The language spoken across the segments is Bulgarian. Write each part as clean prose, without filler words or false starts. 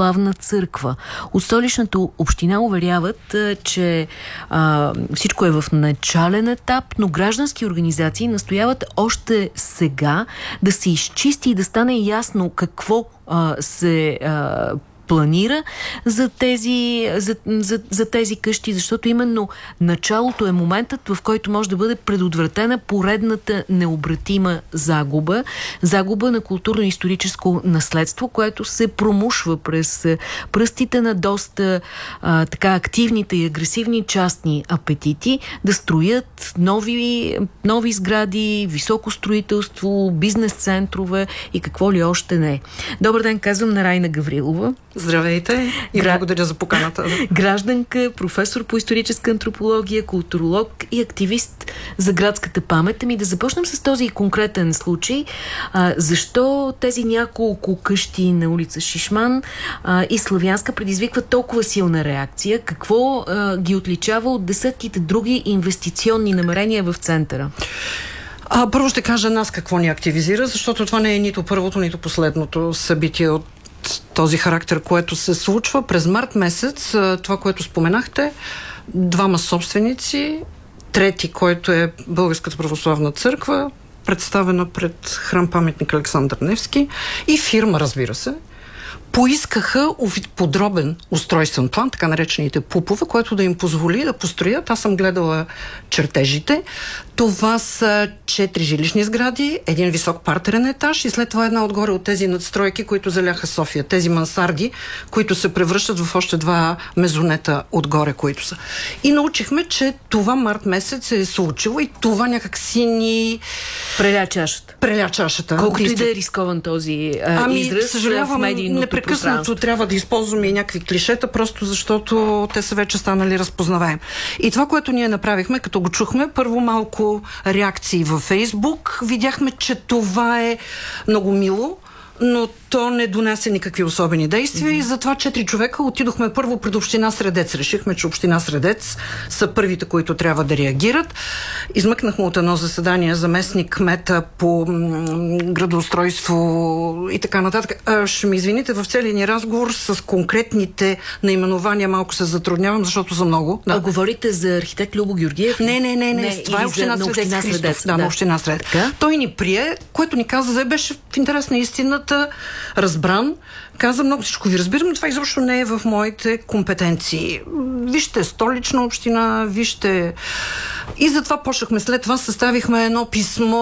православна църква. От Столичната община уверяват, че всичко е в начален етап, но граждански организации настояват още сега да се изчисти и да стане ясно какво се планира за тези къщи, защото именно началото е моментът, в който може да бъде предотвратена поредната необратима загуба на културно-историческо наследство, което се промушва през пръстите на доста така активните и агресивни частни апетити да строят нови сгради, високо строителство, бизнес-центрове и какво ли още не. Добър ден, казвам на Райна Гаврилова. Здравейте и благодаря за поканата. Гражданка, професор по историческа антропология, културолог и активист за градската памет. Да започнем с този конкретен случай. Защо тези няколко къщи на улица Шишман и Славянска предизвикват толкова силна реакция? Какво ги отличава от десетките други инвестиционни намерения в центъра? Първо ще кажа нас какво ни активизира, защото това не е нито първото, нито последното събитие от този характер, което се случва през март месец. Това, което споменахте, двама собственици, трети, който е Българската православна църква, представена пред храм-паметник Александър Невски, и фирма, разбира се, поискаха подробен устройствен план, така наречените ПУПове, което да им позволи да построят. Аз съм гледала чертежите. Това са 4 жилищни сгради, един висок партерен етаж и след това една отгоре от тези надстройки, които заляха София. Тези мансарди, които се превръщат в още 2 мезонета отгоре, които са. И научихме, че това март месец се е случило и това някак си ни преля чашата. Преля чашата. Колкото и да е рискован този израз, съжалявам, в медийното непрекъснато трябва да използваме и някакви клишета, просто защото те са вече станали разпознаваем. И това, което ние направихме, като го чухме, първо малко реакции във Фейсбук, видяхме, че това е много мило, но то не донася никакви особени действия и затова 4 човека отидохме първо пред община Средец. Решихме, че община Средец са първите, които трябва да реагират. Измъкнахме от едно заседание заместник кмета по градоустройство и така нататък. Ще ми извините, в целия ни разговор с конкретните наименования малко се затруднявам, защото са много. Да. Говорите за архитект Любо Георгиев? Не. Това е община Средец. Да, на община Средец. Той ни прие, което ни каза, беше в интерес на истината, разбран, каза: много всичко ви разбирам, но това изобщо не е в моите компетенции. Вижте Столична община, вижте... И затова почнахме. След това съставихме едно писмо,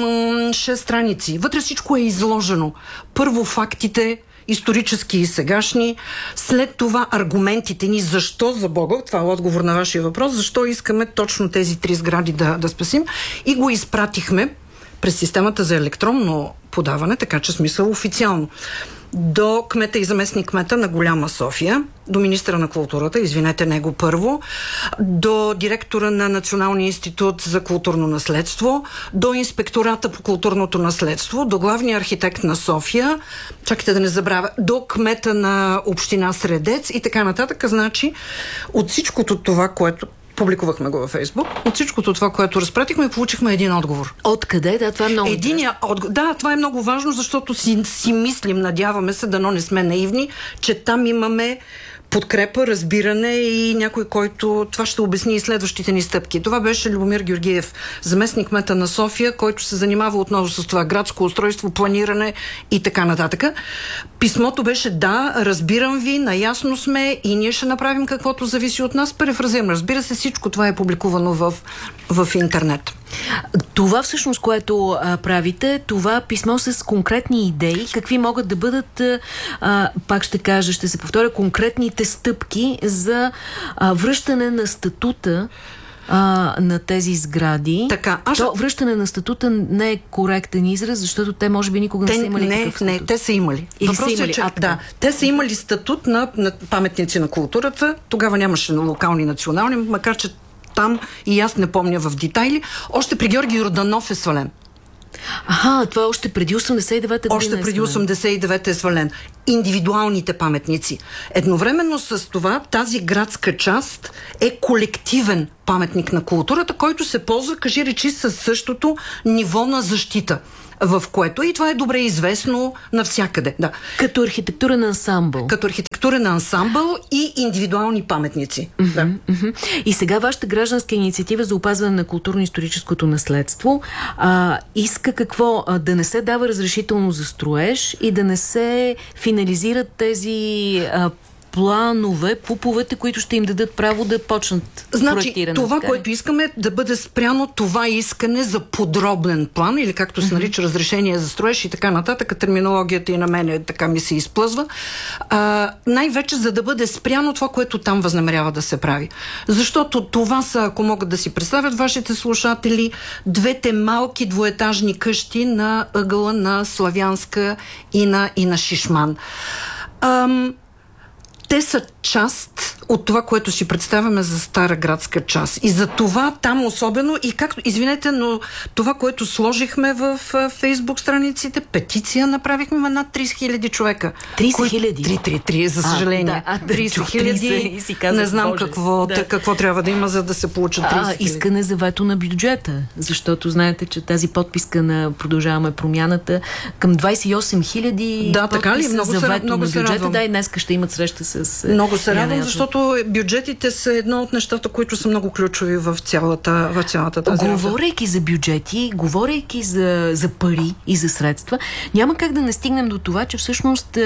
6 страници. Вътре всичко е изложено. Първо фактите, исторически и сегашни, след това аргументите ни, защо, за Бога, това е отговор на вашия въпрос, защо искаме точно тези 3 сгради да спасим, и го изпратихме през системата за електронно подаване, така че смисъл официално, до кмета и заместник кмета на Голяма София, до министъра на културата, извинете него първо, до директора на Националния институт за културно наследство, до инспектората по културното наследство, до главния архитект на София, чакайте да не забравя, до кмета на община Средец и така нататък. Значи, от всичкото това, което публикувахме го във Фейсбук, от всичкото това, което разпратихме, получихме един отговор. Откъде? Да, това е много Да, това е много важно, защото си мислим, надяваме се, дано не сме наивни, че там имаме подкрепа, разбиране и някой, който това ще обясни и следващите ни стъпки. Това беше Любомир Георгиев, заместник кмета на София, който се занимава отново с това градско устройство, планиране и така нататък. Писмото беше: да, разбирам ви, наясно сме и ние ще направим каквото зависи от нас. Перефразирам. Разбира се, всичко това е публикувано в интернет. Това всъщност, което правите, това писмо с конкретни идеи, какви могат да бъдат, пак ще кажа, ще се повторя, конкретните стъпки за връщане на статута на тези сгради. Така, връщане на не е коректен израз, защото те може би никога не са имали такъв статут. Не, те са имали. Те са имали статут на паметници на културата. Тогава нямаше локални, национални, макар че там и аз не помня в детайли. Още при Георги Йорданов е свален. Това още преди 89-та година. Още преди 89-та е свален. Индивидуалните паметници. Едновременно с това, тази градска част е колективен паметник на културата, който се ползва, кажи речи, със същото ниво на защита, в което и това е добре известно навсякъде. Да. Като архитектурен ансамбъл. Като архитектурен архитектурен ансамбъл и индивидуални паметници. Да. И сега вашата гражданска инициатива за опазване на културно-историческото наследство иска какво? Да не се дава разрешително за строеж и да не се финализират тези планове, пуповете, които ще им дадат право да почнат проектиране. Това, което искаме е да бъде спряно това искане за подробен план, или както се нарича разрешение за строеж и така нататък. Терминологията и на мене така ми се изплъзва. Най-вече за да бъде спряно това, което там възнамерява да се прави. Защото това са, ако могат да си представят вашите слушатели, двете малки двуетажни къщи на ъгъла на Славянска и на Шишман. Те са част от това, което си представяме за Стара градска част. И за това там особено, и както, извинете, но това, което сложихме в Фейсбук страниците, петиция направихме над 30 000 човека. 30 000? 3, за съжаление. 30 000, не знам какво трябва да има, за да се получат 30 000. Искане за вето на бюджета, защото знаете, че тази подписка на Продължаваме промяната към 28 000 подписа за вето на бюджета. Да, и днеска ще имат среща с... Много се радвам, защото бюджетите са едно от нещата, които са много ключови в цялата тази работа. Говорейки за бюджети, говорейки за пари и за средства, няма как да не стигнем до това, че всъщност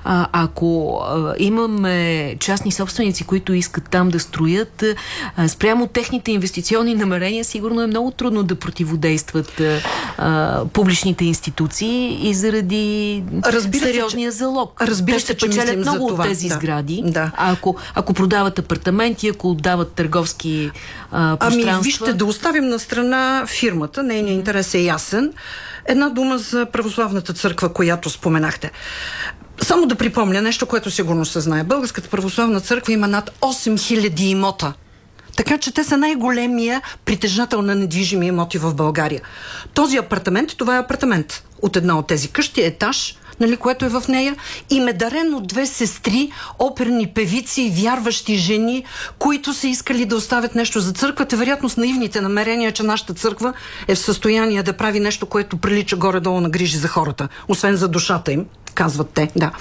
ако имаме частни собственици, които искат там да строят, спрямо техните инвестиционни намерения, сигурно е много трудно да противодействат публичните институции и заради сериозния залог. Разбира се, че печелят много от тези сгради. Да. Ако продават апартаменти, ако отдават търговски пространства... Вижте, да оставим на страна фирмата, нейният интерес е ясен. Една дума за православната църква, която споменахте. Само да припомня нещо, което сигурно се знае. Българската православна църква има над 8000 имота. Така че те са най-големия притежател на недвижими имоти в България. Този апартамент, това е апартамент от една от тези къщи, етаж, което е в нея, и ме дарен от две сестри, оперни певици, вярващи жени, които са искали да оставят нещо за църквата, вероятно с наивните намерения, че нашата църква е в състояние да прави нещо, което прилича горе-долу на грижи за хората, освен за душата им, казват те, да.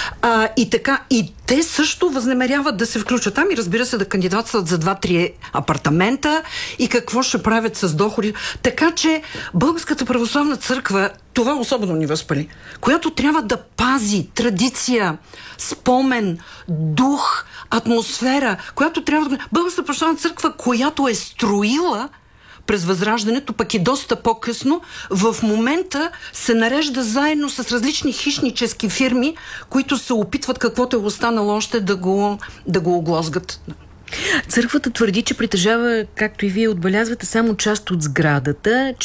И така, и те също възнамеряват да се включат там и, разбира се, да кандидатстват за 2-3 апартамента и какво ще правят с доходи. Така че Българската православна църква, това особено ни възпали, която трябва да пази традиция, спомен, дух, атмосфера, която трябва да... Българската православна църква, която е строила през Възраждането, пък и доста по-късно, в момента се нарежда заедно с различни хищнически фирми, които се опитват каквото е останало още да го оглозгат. Църквата твърди, че притежава, както и вие отбелязвате, само част от сградата,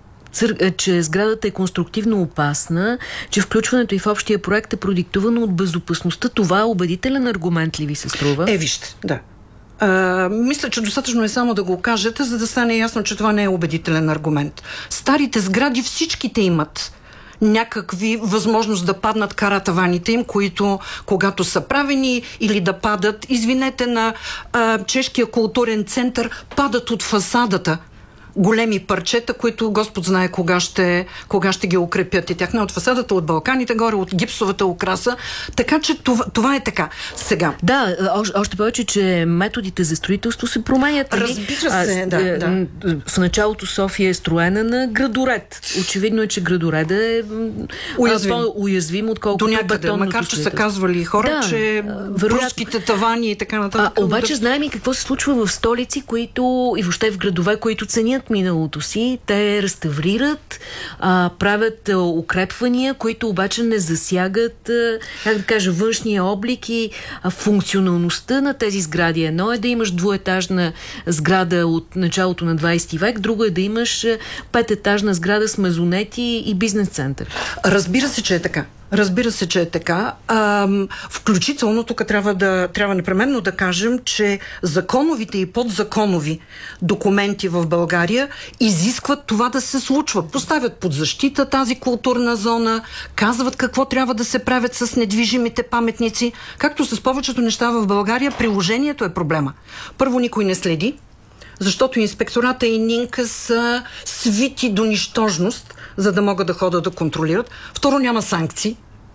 че сградата е конструктивно опасна, че включването и в общия проект е продиктувано от безопасността. Това е убедителен аргумент ли ви се струва? Вижте, да. Мисля, че достатъчно е само да го кажете, за да стане ясно, че това не е убедителен аргумент. Старите сгради всичките имат някакви възможност да паднат каратаваните им, които когато са правени, или да падат, извинете, на Чешкия културен център, падат от фасадата големи парчета, които Господ знае кога ще ги укрепят и тях. Не от фасадата, от балканите горе, от гипсовата украса. Така че това е така. Сега. Да, още повече, че методите за строителство се променят. Разбира се, да. В началото София е строена на градоред. Очевидно е, че градоредът е по-уязвим, отколкото бетонното строителство. Макар че са казвали хора, че пруските тавани и така нататък. Обаче знаем и какво се случва в столици, които и въобще в градове, които ценят миналото си, те реставрират, правят укрепвания, които обаче не засягат, как да кажа, външния облик и функционалността на тези сгради. Едно е да имаш двуетажна сграда от началото на 20 век, друго е да имаш пететажна сграда с мазонети и бизнес-център. Разбира се, че е така. Включително тук трябва непременно да кажем, че законовите и подзаконови документи в България изискват това да се случва. Поставят под защита тази културна зона, казват какво трябва да се правят с недвижимите паметници. Както с повечето неща в България, приложението е проблема. Първо, никой не следи, защото инспектората и НИНКА са свити до нищожност, за да могат да ходят да контролират. Второ, няма санкции.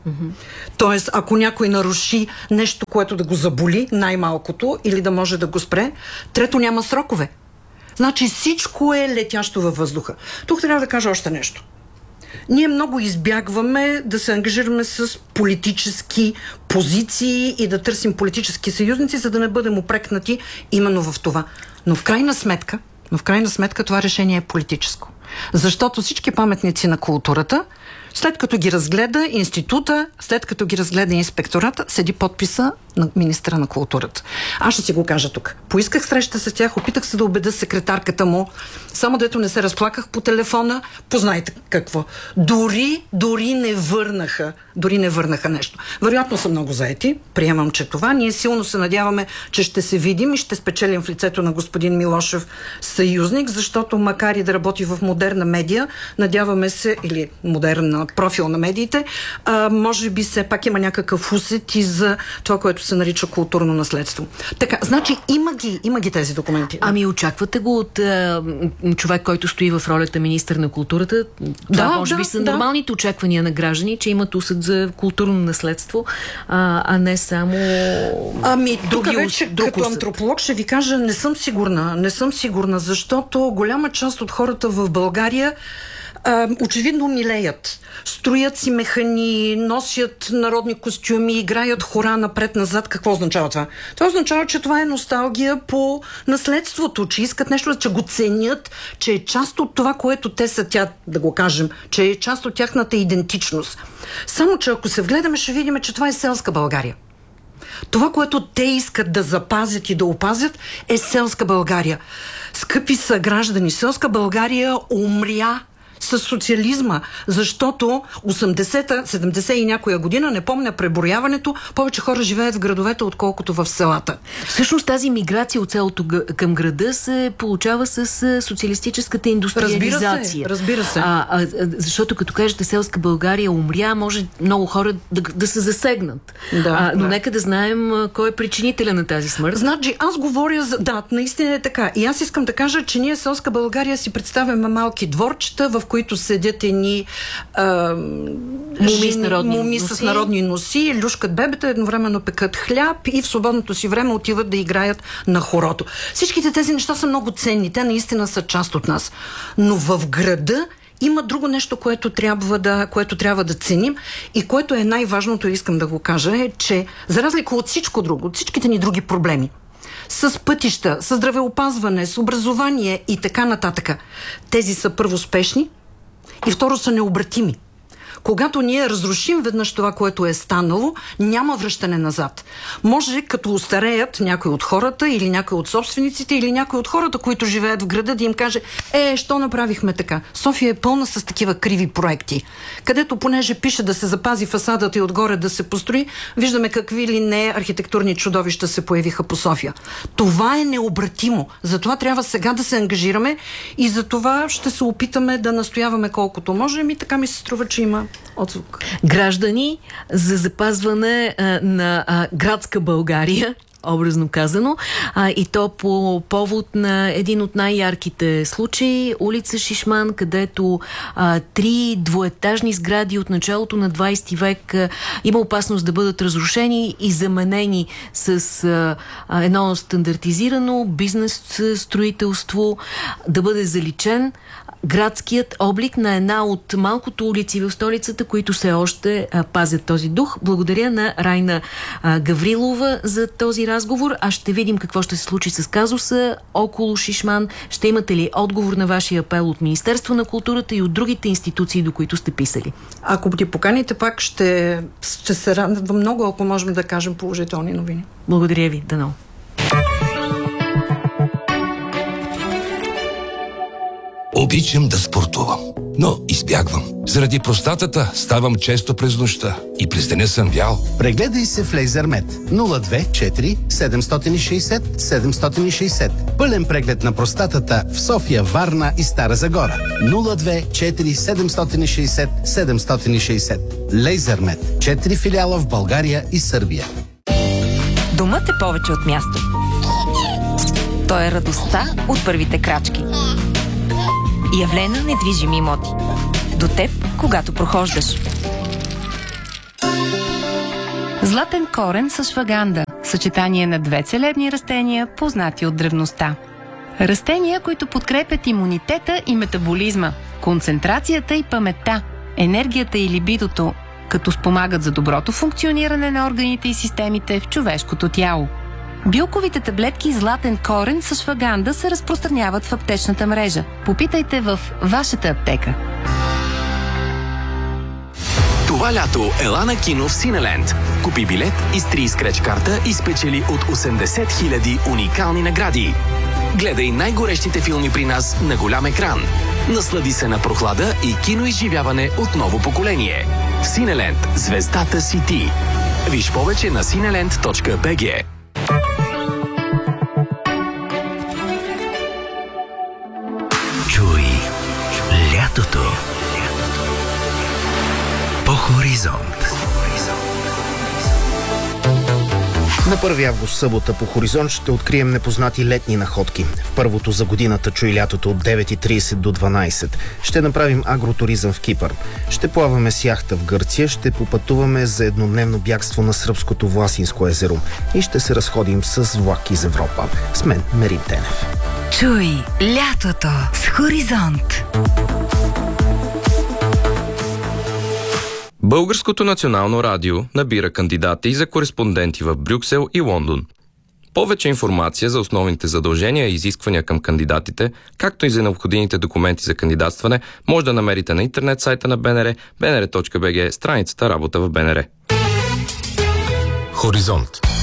Тоест, ако някой наруши нещо, което да го заболи, най-малкото, или да може да го спре. Трето, няма срокове. Значи всичко е летящо във въздуха. Тук трябва да кажа още нещо. Ние много избягваме да се ангажираме с политически позиции и да търсим политически съюзници, за да не бъдем упрекнати именно в това. Но в крайна сметка това решение е политическо. Защото всички паметници на културата, след като ги разгледа института, след като ги разгледа инспектората, седи подписа на министра на културата. Аз ще си го кажа тук. Поисках среща с тях, опитах се да убеда секретарката му, само дето не се разплаках по телефона, познайте какво. Дори не върнаха нещо. Вероятно са много заети, приемам, че това. Ние силно се надяваме, че ще се видим и ще спечелим в лицето на господин Милошев съюзник, защото макар и да работи в модерна медия, надяваме се, или модерна профил на медиите, може би все пак има някакъв усет и за това, което се нарича културно наследство. Така, значи има ги тези документи. Ами очаквате го от човек, който стои в ролята министър на културата? Да, може би са нормалните очаквания на граждани, че имат усет за културно наследство, а не само тук вече като антрополог ще ви кажа, не съм сигурна, защото голяма част от хората в България очевидно милеят. Строят си механи, носят народни костюми, играят хора напред-назад. Какво означава това? Това означава, че това е носталгия по наследството, че искат нещо, че го ценят, че е част от това, което те са, да го кажем, че е част от тяхната идентичност. Само, че ако се вгледаме, ще видим, че това е селска България. Това, което те искат да запазят и да опазят, е селска България. Скъпи са граждани, селска България умря с социализма, защото 80-та, 70 и някоя година, не помня преброяването, повече хора живеят в градовете, отколкото в селата. Всъщност тази миграция от селото към града се получава с социалистическата индустриализация. Разбира се. Защото като кажете селска България умря, може много хора да се засегнат. Но нека да знаем кой е причинителя на тази смърт. Значи, аз говоря за... Да, наистина е така. И аз искам да кажа, че ние селска България си представяме малки дворчета, в които седят едни моми с народни носи, люшкат бебета, едновременно пекат хляб и в свободното си време отиват да играят на хорото. Всичките тези неща са много ценни. Те наистина са част от нас. Но в града има друго нещо, което трябва да ценим и което е най-важното, искам да го кажа, е, че за разлика от всичко друго, от всичките ни други проблеми, с пътища, с здравеопазване, с образование и така нататък. Тези са първо спешни и второ са необратими. Когато ние разрушим веднъж това, което е станало, няма връщане назад. Може като остареят някой от хората или някой от собствениците или някой от хората, които живеят в града, да им каже: що направихме така? София е пълна с такива криви проекти, където понеже пише да се запази фасадата и отгоре да се построи, виждаме какви ли не архитектурни чудовища се появиха по София. Това е необратимо. Затова трябва сега да се ангажираме и за това ще се опитаме да настояваме колкото можем и така ми се струва, че има отзвук. Граждани за запазване на градска България, образно казано, и то по повод на един от най-ярките случаи, улица Шишман, където 3 двуетажни сгради от началото на 20 век има опасност да бъдат разрушени и заменени с едно стандартизирано бизнес строителство, да бъде заличен градският облик на една от малкото улици в столицата, които все още пазят този дух. Благодаря на Райна Гаврилова за този разговор. А ще видим какво ще се случи с казуса около Шишман. Ще имате ли отговор на вашия апел от Министерство на културата и от другите институции, до които сте писали? Ако ти поканите, пак ще се радвам много, ако можем да кажем положителни новини. Благодаря ви. Дано. Обичам да спортувам, но избягвам. Заради простатата ставам често през нощта и през деня съм вял. Прегледай се в Лейзермет 024 760 760. Пълен преглед на простатата в София, Варна и Стара Загора. 024 760 760. Лейзермет. 4 филиала в България и Сърбия. Домът е повече от място. Той е радостта от първите крачки. Явлена недвижими имоти. До теб, когато прохождаш. златен корен с шваганда, съчетание на две целебни растения, познати от древността. Растения, които подкрепят имунитета и метаболизма, концентрацията и паметта, енергията и либидото, като спомагат за доброто функциониране на органите и системите в човешкото тяло. Билковите таблетки златен корен с шваганда се разпространяват в аптечната мрежа. Попитайте в вашата аптека. Това лято ела на кино в Синеленд. Купи билет, изтри скреч карта и спечели от 80 000 уникални награди. Гледай най-горещите филми при нас на голям екран. Наслади се на прохлада и киноизживяване от ново поколение. В Синеленд звездата си ти. Виж повече на cineland.bg. Чуй лятото по Хоризонт. На 1 август, събота, по Хоризонт ще открием непознати летни находки. В първото за годината Чуй лятото от 9:30 до 12. Ще направим агротуризъм в Кипър. Ще плаваме с яхта в Гърция, ще попътуваме за еднодневно бягство на сръбското Власинско езеро и ще се разходим с влак из Европа. С мен Мерин Тенев. Чуй лятото с Хоризонт. Българското национално радио набира кандидати за кореспонденти в Брюксел и Лондон. Повече информация за основните задължения и изисквания към кандидатите, както и за необходимите документи за кандидатстване, може да намерите на интернет сайта на БНР, bnr.bg, страницата Работа в БНР. Хоризонт.